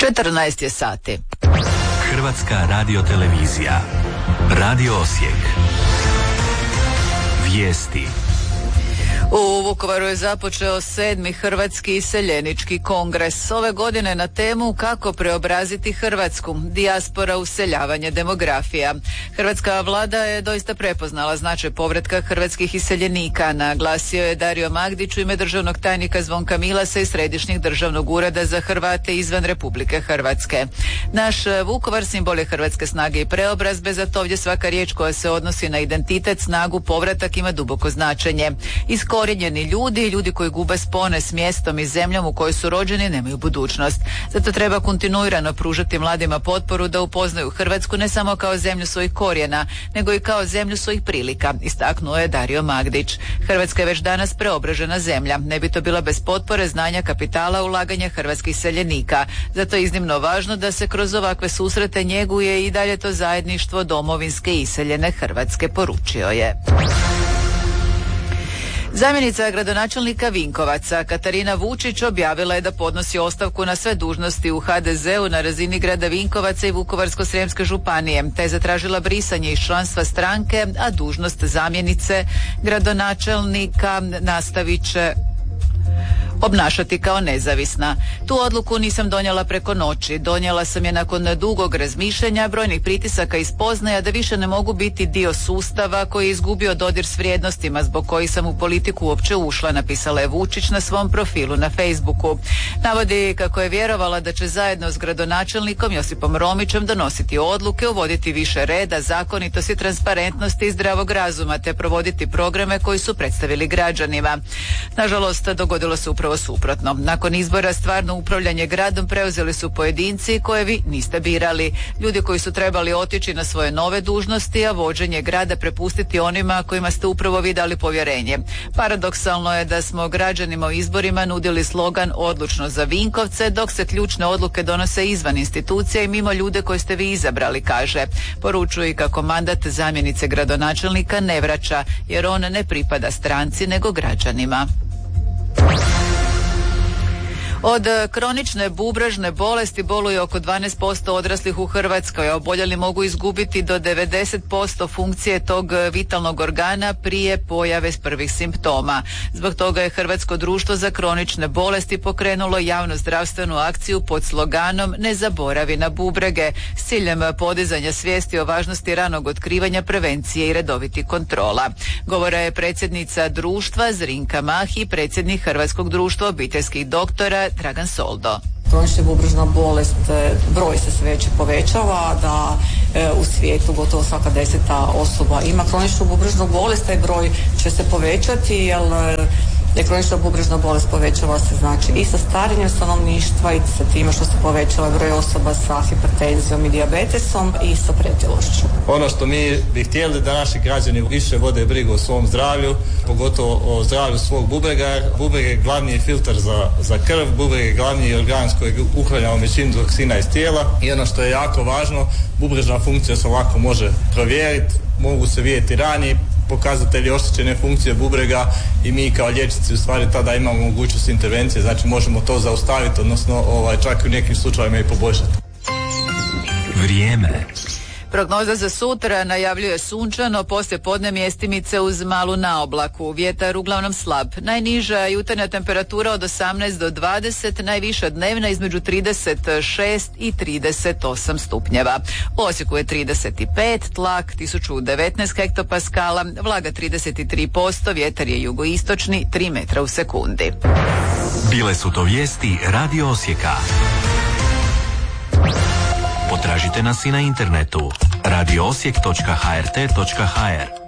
14 je sati. Hrvatska radiotelevizija. Radio Osijek. Vijesti. U Vukovaru je započeo 7. Hrvatski iseljenički kongres. Ove godine na temu kako preobraziti Hrvatsku, dijaspora, useljavanje, demografija. Hrvatska vlada je doista prepoznala značaj povratka hrvatskih iseljenika, naglasio je Dario Magdić u ime državnog tajnika Zvonka Milasa iz Središnjeg državnog ureda za Hrvate izvan Republike Hrvatske. Naš Vukovar simbol je hrvatske snage i preobrazbe, zato ovdje svaka riječ koja se odnosi na identitet, snagu, povratak ima duboko značenje. Iskorijenjeni ljudi koji gube spone s mjestom i zemljom u kojoj su rođeni, nemaju budućnost. Zato treba kontinuirano pružati mladima potporu da upoznaju Hrvatsku ne samo kao zemlju svojih korijena, nego i kao zemlju svojih prilika, istaknuo je Dario Magdić. Hrvatska je već danas preobražena zemlja. Ne bi to bila bez potpore, znanja, kapitala, ulaganja hrvatskih seljenika. Zato je iznimno važno da se kroz ovakve susrete njeguje i dalje to zajedništvo domovinske iseljene Hrvatske, poručio je. Zamjenica gradonačelnika Vinkovaca Katarina Vučić objavila je da podnosi ostavku na sve dužnosti u HDZ-u na razini grada Vinkovaca i Vukovarsko-srijemske županije, te je zatražila brisanje iz članstva stranke, a dužnost zamjenice gradonačelnika nastavit će obnašati kao nezavisna. Tu odluku nisam donijela preko noći. Donijela sam je nakon dugog razmišljanja, brojnih pritisaka i spoznaja da više ne mogu biti dio sustava koji je izgubio dodir s vrijednostima zbog kojih sam u politiku uopće ušla, napisala je Vučić na svom profilu na Facebooku. Navodi kako je vjerovala da će zajedno s gradonačelnikom Josipom Romićem donositi odluke, uvoditi više reda, zakonitosti, transparentnosti i zdravog razuma, te provoditi programe koji su predstavili građanima. Nažalost, dogodilo se upravo suprotno. Nakon izbora stvarno upravljanje gradom preuzeli su pojedinci koje vi niste birali. Ljudi koji su trebali otići na svoje nove dužnosti, a vođenje grada prepustiti onima kojima ste upravo vi dali povjerenje. Paradoksalno je da smo građanima u izborima nudili slogan odlučno za Vinkovce, dok se ključne odluke donose izvan institucija i mimo ljude koje ste vi izabrali, kaže. Poručuje kako mandat zamjenice gradonačelnika ne vraća, jer on ne pripada stranci nego građanima. Od kronične bubrežne bolesti boluje oko 12% odraslih u Hrvatskoj, a oboljeli mogu izgubiti do 90% funkcije tog vitalnog organa prije pojave prvih simptoma. Zbog toga je Hrvatsko društvo za kronične bolesti pokrenulo javno zdravstvenu akciju pod sloganom Ne zaboravi na bubrege, s ciljem podizanja svijesti o važnosti ranog otkrivanja, prevencije i redovitih kontrola. Govora je predsjednica društva Zrinka Mah i predsjednik Hrvatskog društva obiteljskih doktora Dragan Soldo. Kronična bubrežna bolest, broj se sve veće povećava, da u svijetu gotovo svaka 10. osoba ima kroničnu bubrežnu bolest, taj broj će se povećati jer kronična bubrežna bolest povećava se znači i sa starenjem stanovništva i sa time što se povećava broj osoba sa hipertenzijom i dijabetesom i sa pretilošću. Ono što mi bi htjeli da naši građani više vode brigu o svom zdravlju, pogotovo o zdravlju svog bubrega. Bubreg je glavni filtar za krv, bubreg je glavni organ s kojeg upravljamo većinu toksina iz tijela i ono što je jako važno, bubrežna funkcija se lako može provjeriti, mogu se vidjeti ranije pokazatelji oštećene funkcije bubrega i mi kao liječnici u stvari tada imamo mogućnost intervencije, znači možemo to zaustaviti, odnosno čak i u nekim slučajevima i poboljšati. Vrijeme. Prognoza za sutra najavljuje sunčano, poslije podne mjestimice uz malu naoblaku. Vjetar uglavnom slab. Najniža jutarnja temperatura od 18 do 20, najviša dnevna između 36 i 38 stupnjeva. U Osijeku je 35, tlak 1019 hektopaskala, vlaga 33%, vjetar je jugoistočni 3 metra u sekundi. Bile su to vijesti Radio Osijeka. Potražite nas i na internetu radioosijek.hrt.hr.